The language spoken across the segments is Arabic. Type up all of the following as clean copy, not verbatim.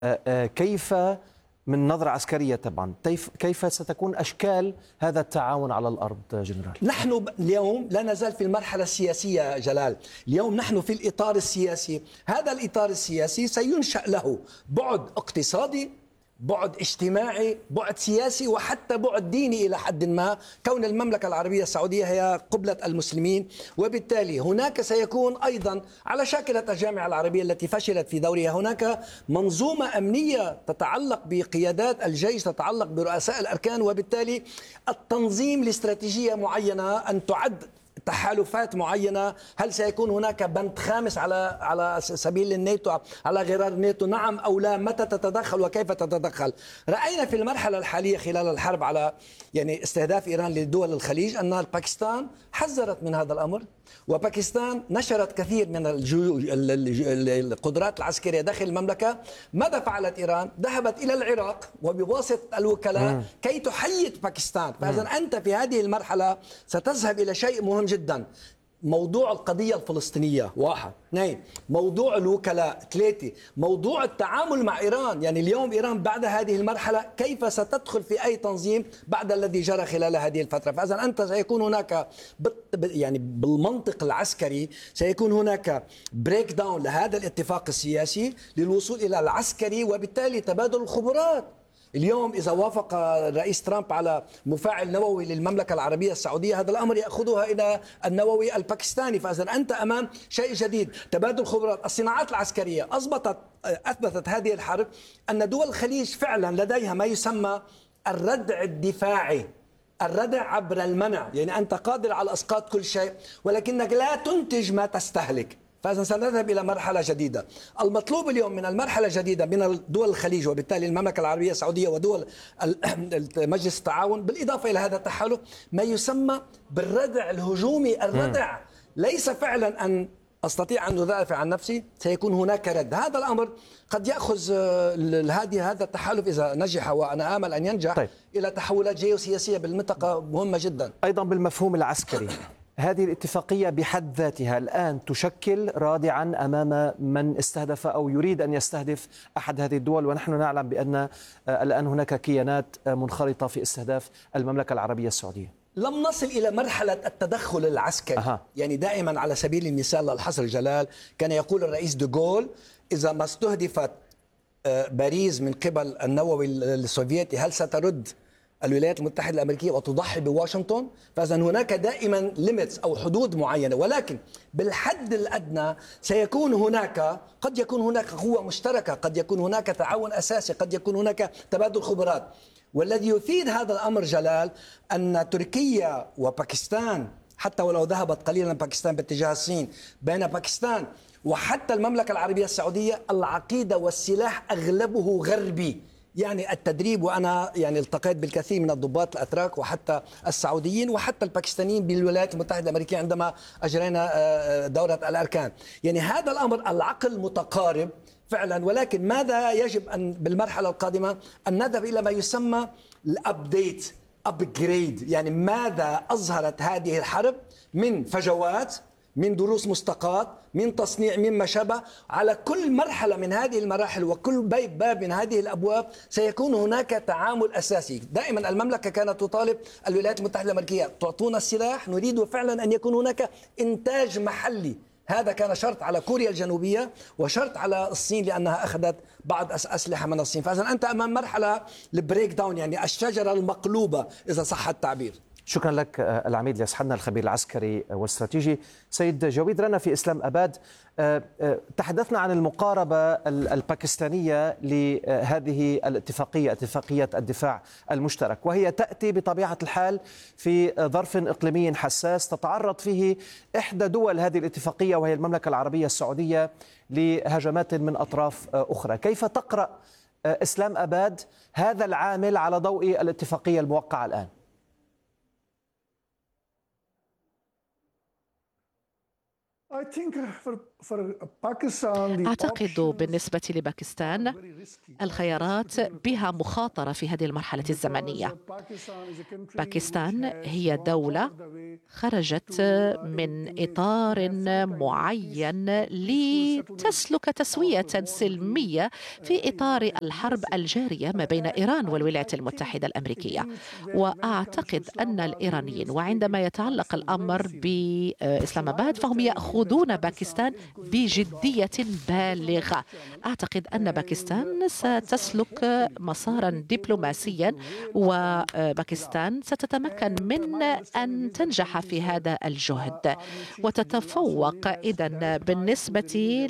كيف من نظرة عسكرية طبعا كيف ستكون أشكال هذا التعاون على الأرض جنرال؟ نحن اليوم لا نزال في المرحلة السياسية جلال. اليوم نحن في الإطار السياسي. هذا الإطار السياسي سينشأ له بعد اقتصادي، بعد اجتماعي، بعد سياسي، وحتى بعد ديني إلى حد ما، كون المملكة العربية السعودية هي قبلة المسلمين، وبالتالي هناك سيكون أيضا على شاكلة الجامعة العربية التي فشلت في دورها هناك منظومة أمنية تتعلق بقيادات الجيش، تتعلق برؤساء الأركان، وبالتالي التنظيم لاستراتيجية معينة أن تعد تحالفات معينة. هل سيكون هناك بند خامس على سبيل الناتو، على غرار الناتو، نعم أو لا؟ متى تتدخل وكيف تتدخل؟ رأينا في المرحلة الحالية خلال الحرب على استهداف إيران لدول الخليج أن باكستان حذرت من هذا الأمر، وباكستان نشرت كثير من القدرات العسكرية داخل المملكة. ماذا فعلت إيران؟ ذهبت إلى العراق وبواسطة الوكلاء كي تحيط باكستان. فإذا أنت في هذه المرحلة ستذهب إلى شيء مهم جدا، موضوع القضية الفلسطينية، 1. 2. موضوع الوكلاء. 3. موضوع التعامل مع إيران. يعني اليوم إيران بعد هذه المرحلة كيف ستدخل في أي تنظيم بعد الذي جرى خلال هذه الفترة؟ فإذا أنت سيكون هناك يعني بالمنطق العسكري سيكون هناك بريك داون لهذا الاتفاق السياسي للوصول إلى العسكري، وبالتالي تبادل الخبرات. اليوم إذا وافق الرئيس ترامب على مفاعل نووي للمملكة العربية السعودية، هذا الأمر يأخذها إلى النووي الباكستاني. فإذا أنت أمام شيء جديد، تبادل خبرات. الصناعات العسكرية أثبتت هذه الحرب أن دول الخليج فعلا لديها ما يسمى الردع الدفاعي، الردع عبر المنع. يعني أنت قادر على إسقاط كل شيء ولكنك لا تنتج ما تستهلك. فإذا سنذهب إلى مرحلة جديدة. المطلوب اليوم من المرحلة الجديدة من دول الخليج وبالتالي المملكة العربية السعودية ودول مجلس التعاون، بالإضافة إلى هذا التحالف، ما يسمى بالردع الهجومي. الردع ليس فعلا أن أستطيع أن أدافع عن نفسي، سيكون هناك رد. هذا الأمر قد يأخذ هذا التحالف إذا نجح، وأنا آمل أن ينجح، إلى تحولات جيوسياسية بالمنطقة مهمة جدا. أيضا بالمفهوم العسكري، هذه الاتفاقية بحد ذاتها الآن تشكل رادعا أمام من استهدف أو يريد أن يستهدف أحد هذه الدول، ونحن نعلم بأن الآن هناك كيانات منخرطة في استهداف المملكة العربية السعودية. لم نصل إلى مرحلة التدخل العسكري. يعني دائما على سبيل المثال للحصر جلال، كان يقول الرئيس دوغول إذا ما استهدفت باريس من قبل النووي السوفيتي هل سترد الولايات المتحدة الأمريكية وتضحي بواشنطن؟ فإذا هناك دائما ليميتس أو حدود معينة، ولكن بالحد الأدنى سيكون هناك، قد يكون هناك قوة مشتركة، قد يكون هناك تعاون أساسي، قد يكون هناك تبادل خبرات. والذي يفيد هذا الأمر جلال أن تركيا وباكستان، حتى ولو ذهبت قليلا باكستان باتجاه الصين، بين باكستان وحتى المملكة العربية السعودية العقيدة والسلاح أغلبه غربي. يعني التدريب، وأنا يعني التقيت بالكثير من الضباط الأتراك وحتى السعوديين وحتى الباكستانيين بالولايات المتحدة الأمريكية عندما أجرينا دورة الأركان. يعني هذا الأمر العقل متقارب فعلا، ولكن ماذا يجب أن بالمرحلة القادمة أن نذهب إلى ما يسمى الأبديت، أبجريد. يعني ماذا أظهرت هذه الحرب من فجوات، من دروس مستقاة، من تصنيع، مما شابه. على كل مرحلة من هذه المراحل وكل باب من هذه الأبواب سيكون هناك تعامل أساسي. دائما المملكة كانت تطالب الولايات المتحدة الأمريكية تعطونا السلاح، نريد فعلا أن يكون هناك إنتاج محلي. هذا كان شرط على كوريا الجنوبية وشرط على الصين لأنها أخذت بعض أسلحة من الصين. فإذا أنت أمام مرحلة البريك داون، يعني الشجرة المقلوبة إذا صح التعبير. شكرا لك العميد الياس حنا الخبير العسكري والاستراتيجي. سيد جويد رنا في إسلام أباد، تحدثنا عن المقاربة الباكستانية لهذه الاتفاقية، اتفاقية الدفاع المشترك، وهي تأتي بطبيعة الحال في ظرف إقليمي حساس تتعرض فيه إحدى دول هذه الاتفاقية وهي المملكة العربية السعودية لهجمات من أطراف أخرى. كيف تقرأ إسلام أباد هذا العامل على ضوء الاتفاقية الموقعة الآن؟ I think for أعتقد بالنسبة لباكستان الخيارات بها مخاطرة في هذه المرحلة الزمنية. باكستان هي دولة خرجت من إطار معين لتسلك تسوية سلمية في إطار الحرب الجارية ما بين إيران والولايات المتحدة الأمريكية. وأعتقد أن الإيرانيين وعندما يتعلق الأمر بإسلام آباد فهم يأخذون باكستان بجدية بالغة. أعتقد أن باكستان ستسلك مسارا دبلوماسيا، وباكستان ستتمكن من أن تنجح في هذا الجهد وتتفوق. إذن بالنسبة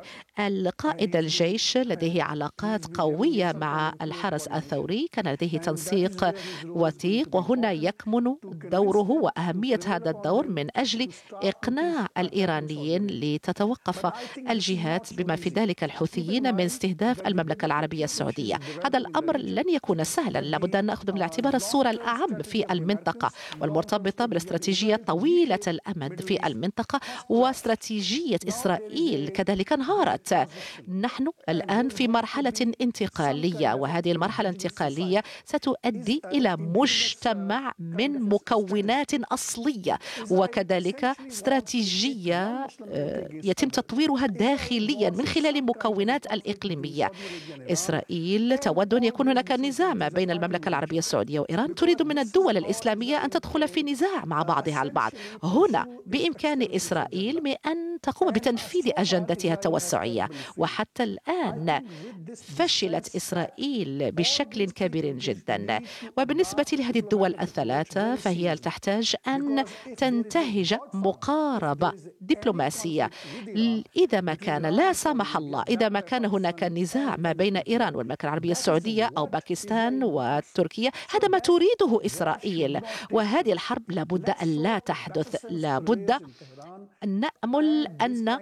للقائد الجيش لديه علاقات قوية مع الحرس الثوري، كان لديه تنسيق وثيق، وهنا يكمن دوره وأهمية هذا الدور من أجل إقناع الإيرانيين لتتوقف الجهات بما في ذلك الحوثيين من استهداف المملكة العربية السعودية. هذا الأمر لن يكون سهلا، لابد أن نأخذ من الاعتبار الصورة الأعم في المنطقة والمرتبطة بالاستراتيجية طويلة الأمد في المنطقة، واستراتيجية إسرائيل كذلك انهارت. نحن الآن في مرحلة انتقالية، وهذه المرحلة الانتقالية ستؤدي إلى مجتمع من مكونات أصلية وكذلك استراتيجية يتم تطويرها داخليا من خلال المكونات الإقليمية. إسرائيل تود أن يكون هناك نزاع ما بين المملكة العربية السعودية وإيران، تريد من الدول الإسلامية أن تدخل في نزاع مع بعضها البعض. هنا بإمكان إسرائيل أن تقوم بتنفيذ أجندتها التوسعية، وحتى الآن فشلت إسرائيل بشكل كبير جدا. وبالنسبة لهذه الدول الثلاثة فهي تحتاج أن تنتهج مقاربة دبلوماسية. إذا ما كان لا سمح الله إذا ما كان هناك نزاع ما بين إيران والمملكة العربية السعودية أو باكستان وتركيا، هذا ما تريده إسرائيل، وهذه الحرب لابد أن لا تحدث. لابد أن نأمل أن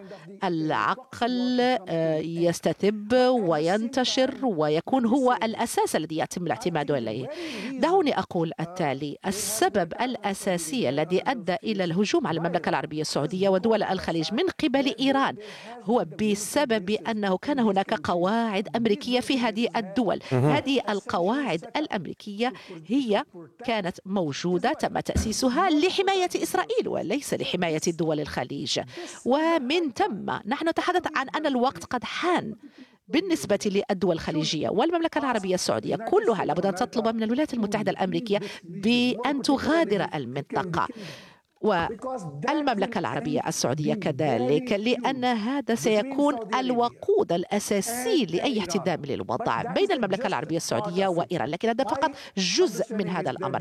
العقل يستتب وينتشر ويكون هو الأساس الذي يتم الاعتماد عليه. دعوني أقول التالي: السبب الأساسي الذي أدى إلى الهجوم على المملكة العربية السعودية ودول الخليج من قبل إيران هو بسبب أنه كان هناك قواعد أمريكية في هذه الدول. هذه القواعد الأمريكية هي كانت موجودة، تم تأسيسها لحماية إسرائيل وليس لحماية دول الخليج. ومن ثم نحن نتحدث عن أن الوقت قد حان بالنسبة للدول الخليجية والمملكة العربية السعودية كلها. لابد أن تطلب من الولايات المتحدة الأمريكية بأن تغادر المنطقة والمملكة العربية السعودية كذلك، لأن هذا سيكون الوقود الأساسي لأي احتدام للوضع بين المملكة العربية السعودية وإيران، لكن هذا فقط جزء من هذا الأمر.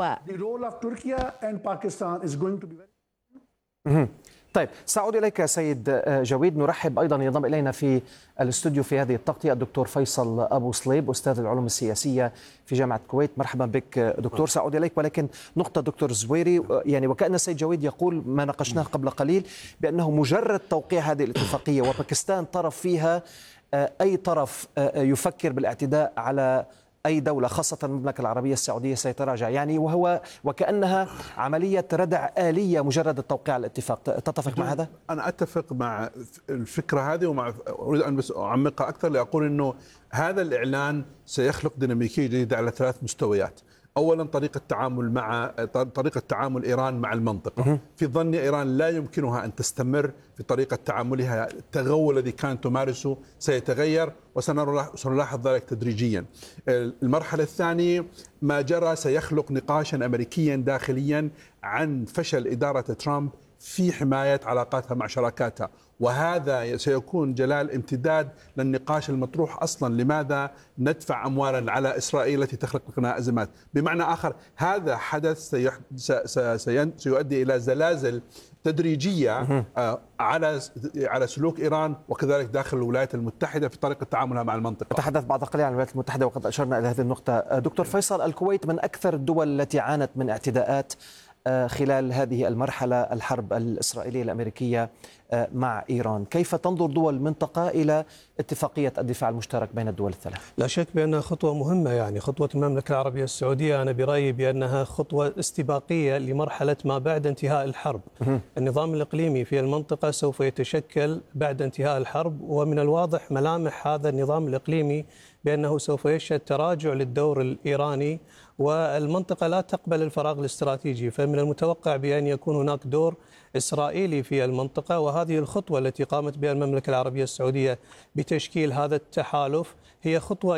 طيب سأعود إليك سيد جويد. نرحب أيضا، ينضم إلينا في الاستوديو في هذه التغطية الدكتور فيصل أبو صليب، أستاذ العلوم السياسية في جامعة الكويت. مرحبا بك دكتور. سأعود إليك، ولكن نقطة دكتور زويري، يعني وكأن السيد جويد يقول ما ناقشناه قبل قليل بأنه مجرد توقيع هذه الاتفاقية وباكستان طرف فيها، أي طرف يفكر بالاعتداء على أي دولة خاصة المملكة العربية السعودية سيتراجع، يعني وكأنها عملية ردع آلية مجرد التوقيع الاتفاق. تتفق مع هذا؟ أنا أتفق مع الفكرة هذه، أريد أن بس أعمقها أكثر لأقول أنه هذا الإعلان سيخلق ديناميكية جديدة على 3 مستويات. أولا طريقة تعامل إيران مع المنطقة. في ظني إيران لا يمكنها أن تستمر في طريقة تعاملها. التغول الذي كانت تمارسه سيتغير وسنلاحظ ذلك تدريجيا. المرحلة الثانية ما جرى سيخلق نقاشا أمريكيا داخليا عن فشل إدارة ترامب في حماية علاقاتها مع شراكاتها، وهذا سيكون جلال امتداد للنقاش المطروح أصلا: لماذا ندفع أموالا على إسرائيل التي تخلق لنا أزمات؟ بمعنى آخر، هذا حدث سيؤدي إلى زلازل تدريجية على سلوك إيران وكذلك داخل الولايات المتحدة في طريقة تعاملها مع المنطقة. تحدث بعد قليل عن الولايات المتحدة وقد أشرنا إلى هذه النقطة. دكتور فيصل، الكويت من أكثر الدول التي عانت من اعتداءات خلال هذه المرحلة الحرب الإسرائيلية الأمريكية مع إيران؟ كيف تنظر دول المنطقة إلى اتفاقية الدفاع المشترك بين الدول الثلاث؟ لا شك بأنها خطوة مهمة، يعني خطوة المملكة العربية السعودية أنا برأيي بأنها خطوة استباقية لمرحلة ما بعد انتهاء الحرب. النظام الإقليمي في المنطقة سوف يتشكل بعد انتهاء الحرب، ومن الواضح ملامح هذا النظام الإقليمي بأنه سوف يشهد تراجع للدور الإيراني، والمنطقة لا تقبل الفراغ الاستراتيجي، فمن المتوقع بأن يكون هناك دور إسرائيلي في المنطقة. وهذه الخطوة التي قامت بها المملكة العربية السعودية بتشكيل هذا التحالف هي خطوة